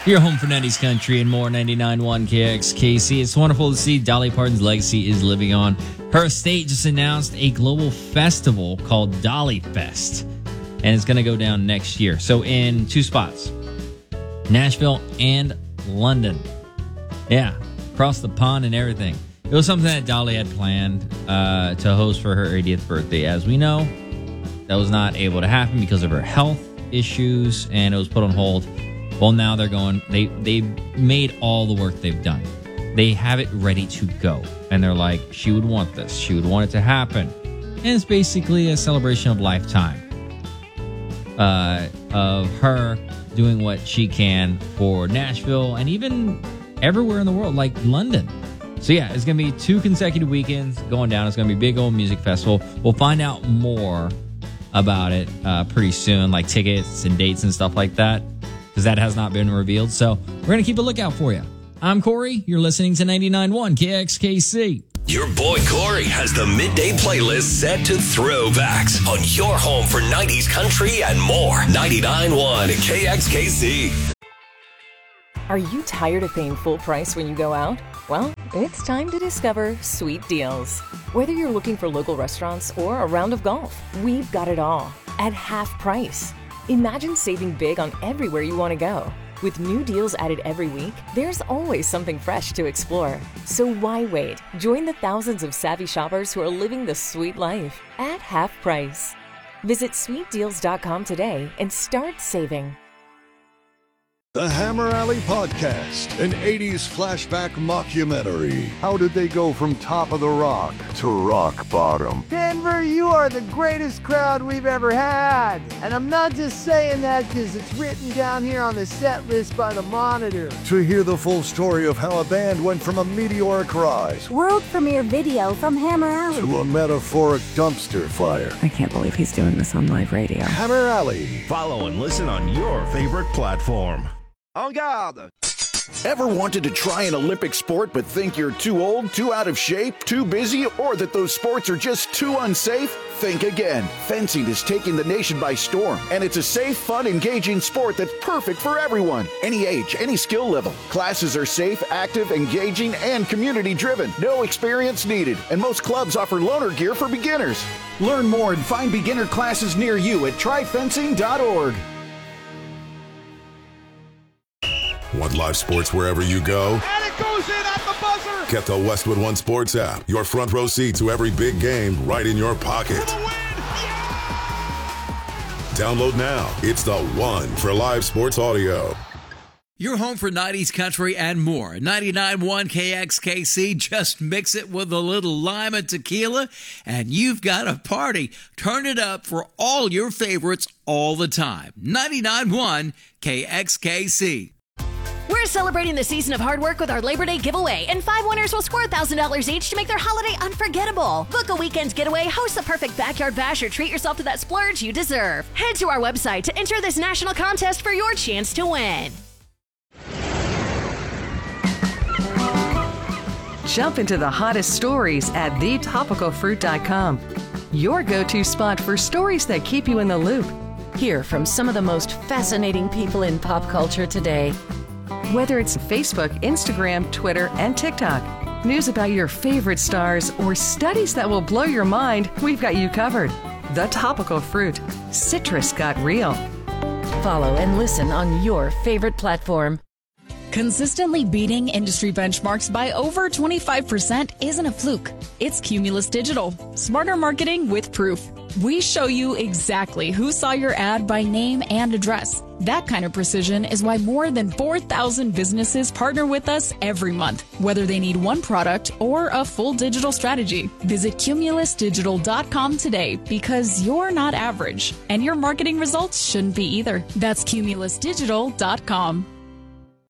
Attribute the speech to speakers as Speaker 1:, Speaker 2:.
Speaker 1: Your home for 90s country and more, 99.1 KXKC. It's wonderful to see Dolly Parton's legacy is living on. Her estate just announced a global festival called Dolly Fest, and it's going to go down next year. So in two spots, Nashville and London. Yeah, across the pond and everything. It was something that Dolly had planned to host for her 80th birthday. As we know, that was not able to happen because of her health issues, and it was put on hold. Well, now they're going, they made all the work they've done. They have it ready to go. And they're like, she would want this. She would want it to happen. And it's basically a celebration of lifetime of her doing what she can for Nashville and even everywhere in the world, like London. So yeah, it's going to be 2 consecutive weekends going down. It's going to be a big old music festival. We'll find out more about it pretty soon, like tickets and dates and stuff like that, because that has not been revealed. So we're going to keep a lookout for you. I'm Corey. You're listening to 99.1 KXKC.
Speaker 2: Your boy Corey has the midday playlist set to throwbacks on your home for 90s country and more. 99.1 KXKC.
Speaker 3: Are you tired of paying full price when you go out? Well, it's time to discover Sweet Deals. Whether you're looking for local restaurants or a round of golf, we've got it all at half price. Imagine saving big on everywhere you want to go. With new deals added every week, there's always something fresh to explore. So why wait? Join the thousands of savvy shoppers who are living the sweet life at half price. Visit sweetdeals.com today and start saving.
Speaker 4: The Hammer Alley Podcast, an 80s flashback mockumentary. How did they go from top of the rock to rock bottom?
Speaker 5: Denver, you are the greatest crowd we've ever had. And I'm not just saying that because it's written down here on the set list by the Monitor.
Speaker 4: To hear the full story of how a band went from a meteoric rise,
Speaker 6: world premiere video from Hammer Alley,
Speaker 4: to a metaphoric dumpster fire.
Speaker 7: I can't believe he's doing this on live radio.
Speaker 4: Hammer Alley.
Speaker 8: Follow and listen on your favorite platform.
Speaker 9: En garde!
Speaker 10: Ever wanted to try an Olympic sport but think you're too old, too out of shape, too busy, or that those sports are just too unsafe? Think again. Fencing is taking the nation by storm, and it's a safe, fun, engaging sport that's perfect for everyone. Any age, any skill level. Classes are safe, active, engaging, and community-driven. No experience needed, and most clubs offer loaner gear for beginners. Learn more and find beginner classes near you at tryfencing.org.
Speaker 11: Want live sports wherever you go?
Speaker 9: And it goes in at the buzzer!
Speaker 11: Get the Westwood One Sports app. Your front row seat to every big game right in your pocket.
Speaker 9: For the win! Yeah!
Speaker 11: Download now. It's the one for live sports audio.
Speaker 12: Your home for 90s country and more. 99.1 KXKC. Just mix it with a little lime and tequila, and you've got a party. Turn it up for all your favorites all the time. 99.1 KXKC.
Speaker 13: We're celebrating the season of hard work with our Labor Day giveaway, and 5 winners will score $1,000 each to make their holiday unforgettable. Book a weekend getaway, host the perfect backyard bash, or treat yourself to that splurge you deserve. Head to our website to enter this national contest for your chance to win.
Speaker 7: Jump into the hottest stories at thetopicalfruit.com. Your go-to spot for stories that keep you in the loop.
Speaker 3: Hear from some of the most fascinating people in pop culture today.
Speaker 7: Whether it's Facebook, Instagram, Twitter, and TikTok, news about your favorite stars, or studies that will blow your mind, we've got you covered. The Topical Fruit. Citrus got real.
Speaker 3: Follow and listen on your favorite platform.
Speaker 14: Consistently beating industry benchmarks by over 25% isn't a fluke. It's Cumulus Digital. Smarter marketing with proof. We show you exactly who saw your ad by name and address. That kind of precision is why more than 4,000 businesses partner with us every month, whether they need one product or a full digital strategy. Visit cumulusdigital.com today, because you're not average, and your marketing results shouldn't be either. That's cumulusdigital.com.